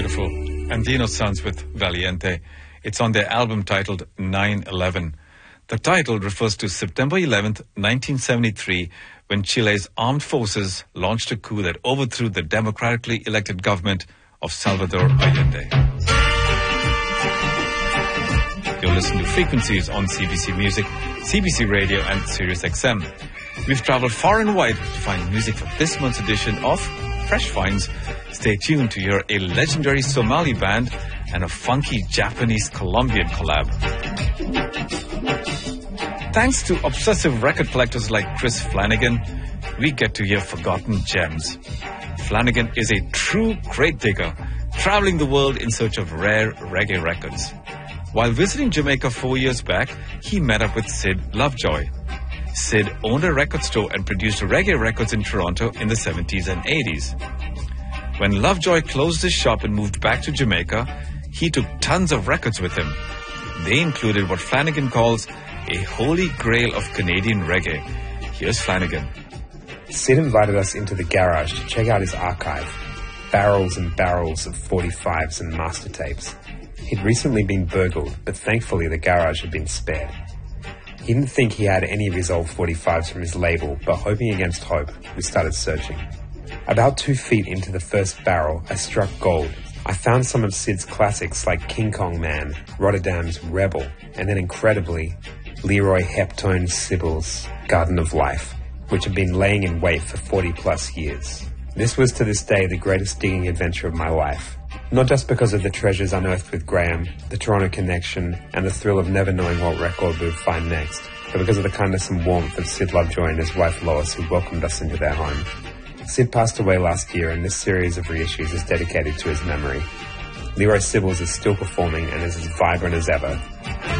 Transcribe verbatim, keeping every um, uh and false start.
Beautiful. Andino Sons with Valiente. It's on their album titled nine eleven. The title refers to September eleventh, nineteen seventy-three, when Chile's armed forces launched a coup that overthrew the democratically elected government of Salvador Allende. You're listening to Frequencies on C B C Music, C B C Radio and Sirius X M. We've traveled far and wide to find music for this month's edition of Fresh Finds. Stay tuned to hear a legendary Somali band and a funky Japanese-Colombian collab. Thanks to obsessive record collectors like Chris Flanagan, we get to hear forgotten gems. Flanagan is a true crate digger, traveling the world in search of rare reggae records. While visiting Jamaica four years back, he met up with Sid Lovejoy. Sid owned a record store and produced reggae records in Toronto in the seventies and eighties. When Lovejoy closed his shop and moved back to Jamaica, he took tons of records with him. They included what Flanagan calls a holy grail of Canadian reggae. Here's Flanagan. Sid invited us into the garage to check out his archive. Barrels and barrels of forty-fives and master tapes. He'd recently been burgled, but thankfully the garage had been spared. He didn't think he had any Resolve forty-fives from his label, but hoping against hope, we started searching. About two feet into the first barrel, I struck gold. I found some of Sid's classics like King Kong Man, Rotterdam's Rebel, and then incredibly, Leroy Heptone Sybil's Garden of Life, which had been laying in wait for forty plus years. This was to this day the greatest digging adventure of my life. Not just because of the treasures unearthed with Graham, the Toronto connection, and the thrill of never knowing what record we would find next, but because of the kindness and warmth of Sid Lovejoy and his wife Lois, who welcomed us into their home. Sid passed away last year, and this series of reissues is dedicated to his memory. Leroy Sibbles is still performing and is as vibrant as ever,